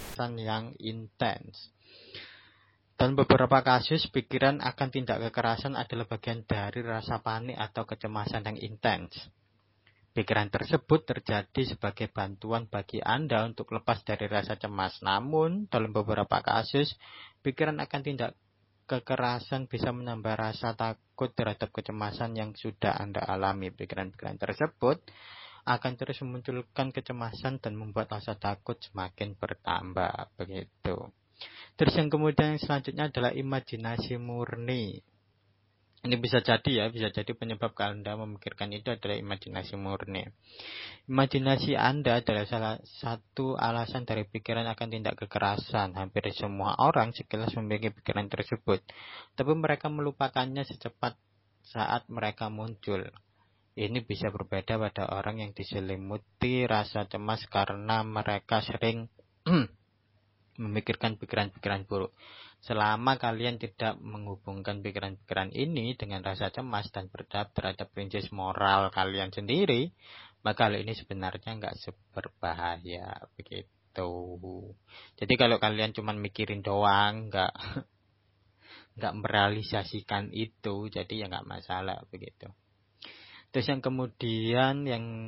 kecemasan yang intens. Dalam beberapa kasus, pikiran akan tindak kekerasan adalah bagian dari rasa panik atau kecemasan yang intens. Pikiran tersebut terjadi sebagai bantuan bagi Anda untuk lepas dari rasa cemas. Namun, dalam beberapa kasus, pikiran akan tindak kekerasan bisa menambah rasa takut terhadap kecemasan yang sudah Anda alami. Pikiran-pikiran tersebut akan terus memunculkan kecemasan dan membuat rasa takut semakin bertambah. Begitu. Terus yang kemudian selanjutnya adalah imajinasi murni. Ini bisa jadi penyebab Anda memikirkan itu adalah imajinasi murni. Imajinasi Anda adalah salah satu alasan dari pikiran akan tindak kekerasan. Hampir semua orang sekilas memiliki pikiran tersebut, tapi mereka melupakannya secepat saat mereka muncul. Ini bisa berbeda pada orang yang diselimuti rasa cemas karena mereka sering memikirkan pikiran-pikiran buruk. Selama kalian tidak menghubungkan pikiran-pikiran ini dengan rasa cemas dan berdampak terhadap prinsip moral kalian sendiri, maka hal ini sebenarnya nggak berbahaya. Begitu. Jadi kalau kalian cuma mikirin doang, nggak merealisasikan itu, jadi ya nggak masalah begitu. Terus yang kemudian yang